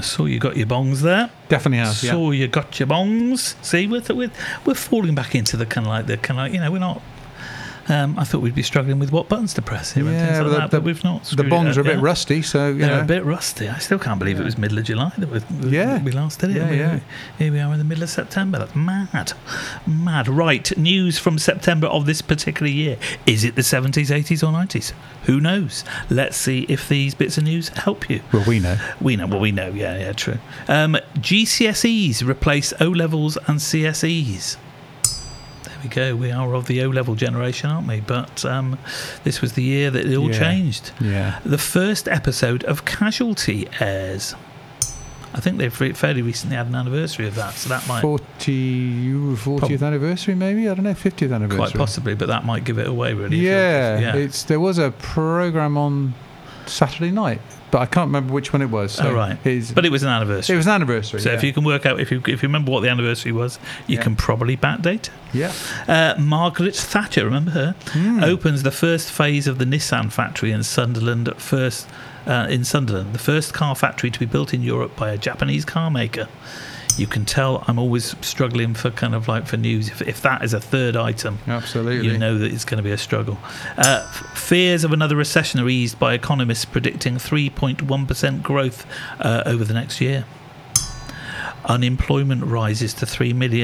saw you got your bongs there. Definitely have. Saw you got your bongs. See, we're falling back into the kind of like, we're not. I thought we'd be struggling with what buttons to press here and things like that, but we've not. The bongs are a bit rusty, so they're a bit rusty. I still can't believe it was middle of July that we last did it. Here we are in the middle of September. That's mad. Right, news from September of this particular year. Is it the 70s, 80s, or 90s? Who knows? Let's see if these bits of news help you. Well, we know. Well, we know. Yeah, true. GCSEs replace O-levels and CSEs. We go. We are of the O-level generation, aren't we? But this was the year that it all changed. Yeah. The first episode of Casualty airs. I think they've fairly recently had an anniversary of that, so that might 40th anniversary, maybe. I don't know, 50th anniversary. Quite possibly, but that might give it away, really. Yeah. There was a program on Saturday night, but I can't remember which one it was. So right. But it was an anniversary. It was an anniversary. So if you can work out, if you remember what the anniversary was, you can probably backdate. Yeah. Margaret Thatcher, remember her? Opens the first phase of the Nissan factory in Sunderland. The first car factory to be built in Europe by a Japanese car maker. You can tell I'm always struggling for kind of like for news. If that is a third item, absolutely, you know that it's going to be a struggle. Fears of another recession are eased by economists predicting 3.1% growth over the next year. Unemployment rises to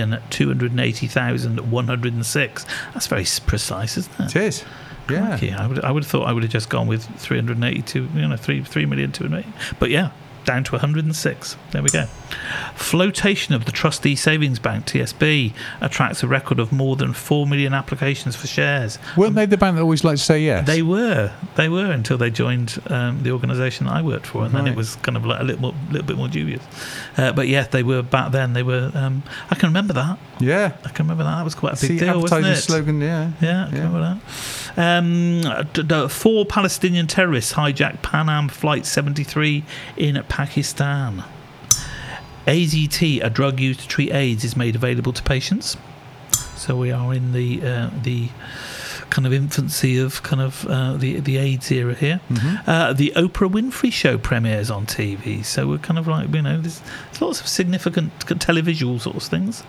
3,280,106. That's very precise, isn't it? It is. Yeah. Crikey. I would have thought I would have just gone with 382. 3,280,000. But yeah. Down to 106. There we go. Flotation of the Trustee Savings Bank, TSB, attracts a record of more than 4 million applications for shares. Weren't they the bank that always liked to say yes? They were until they joined the organisation that I worked for, and then it was kind of like a little bit more dubious. But yeah, they were back then. They were. I can remember that. Yeah, I can remember that. That was quite a big deal, wasn't it? Slogan. Yeah, I can remember that. 4 Palestinian terrorists hijacked Pan Am Flight 73 in Pakistan. AZT, a drug used to treat AIDS, is made available to patients. So we are in the kind of infancy of kind of the AIDS era here. The Oprah Winfrey Show premieres on TV. So we're kind of like, there's lots of significant televisual sorts of things.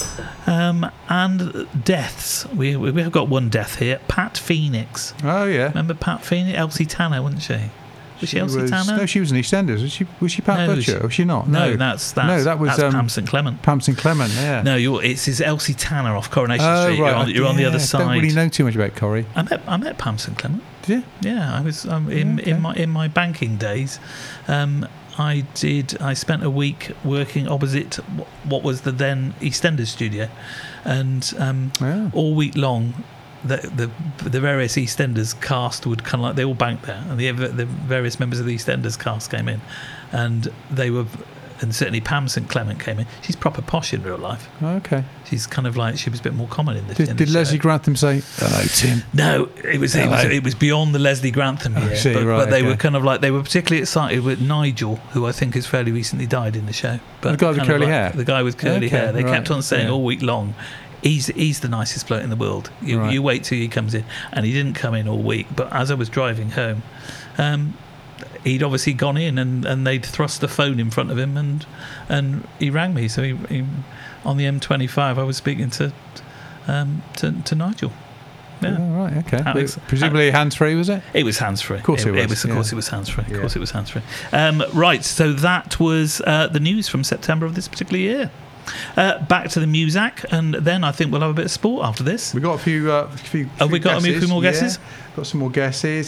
And deaths. We have got one death here. Pat Phoenix. Oh yeah. Remember Pat Phoenix? Elsie Tanner, wasn't she? Was she Elsie Tanner? No, she was in EastEnders. Was she Pat Butcher? Or was she not? No, that's Pam St Clement. Pam St Clement, yeah. No, it's Elsie Tanner off Coronation Street. Right. You're on the other side. I don't really know too much about Corrie. I met Pam St Clement. Did you? Yeah, I was in my banking days. I spent a week working opposite what was the then EastEnders studio, and all week long. The various EastEnders cast would kind of like, they all banked there, and the various members of the EastEnders cast came in, and they were, and certainly Pam St Clement came in. She's proper posh in real life. Okay. She's kind of like, she was a bit more common in the Did Leslie Grantham say hello, Tim? No, it was beyond the Leslie Grantham year. But they were kind of like, they were particularly excited with Nigel, who I think has fairly recently died in the show. But the guy with curly hair. The guy with curly hair. They kept on saying all week long, He's the nicest bloke in the world. You wait till he comes in, and he didn't come in all week. But as I was driving home, he'd obviously gone in, and they'd thrust a phone in front of him, and he rang me. So he on the M25, I was speaking to Nigel. Yeah. Oh, right. Okay. Presumably hands-free, was it? It was hands-free. Of course it was. Of course it was hands-free. Of course it was hands-free. Right. So that was the news from September of this particular year. Back to the Muzak, and then I think we'll have a bit of sport after this. We got a few. Have we got a few more guesses? Got some more guesses.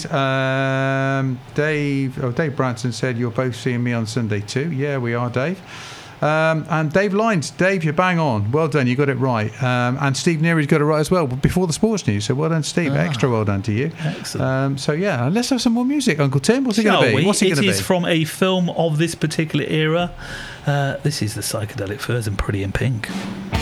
Dave Branson said you're both seeing me on Sunday too. Yeah, we are, Dave. And Dave Lyons, Dave, you're bang on. Well done, you got it right. And Steve Neary's got it right as well. Before the sports news, so well done, Steve. Extra well done to you. Excellent. So yeah, let's have some more music, Uncle Tim. What's it going to be? It is from a film of this particular era. This is the Psychedelic Furs and Pretty in Pink.